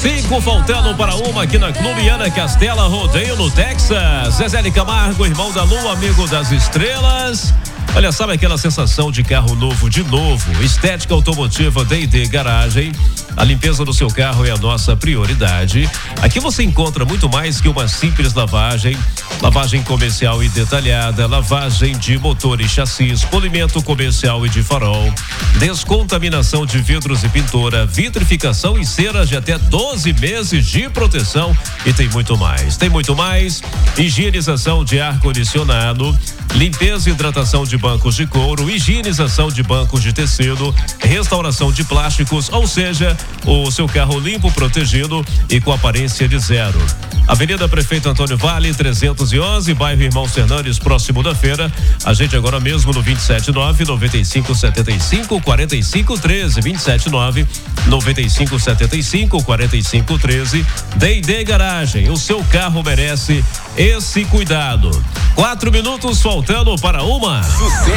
5 faltando para uma aqui na Clube Ana Castela, rodeio no Texas. Zezé de Camargo, irmão da Lua, amigo das estrelas. Olha, sabe aquela sensação de carro novo de novo? Estética automotiva D&D Garagem. A limpeza do seu carro é a nossa prioridade. Aqui você encontra muito mais que uma simples lavagem. Lavagem comercial e detalhada, lavagem de motor e chassis, polimento comercial e de farol, descontaminação de vidros e pintura, vitrificação e ceras de até 12 meses de proteção e tem muito mais. Higienização de ar-condicionado, limpeza e hidratação de bancos de couro, higienização de bancos de tecido, restauração de plásticos, ou seja, o seu carro limpo, protegido e com aparência de zero. Avenida Prefeito Antônio Vale, 311, bairro Irmãos Fernandes, próximo da feira. A gente agora mesmo no 279-9575-4513, 279-9575-4513. D&D Garagem, o seu carro merece esse cuidado. 4 minutos faltando para uma. Sucesso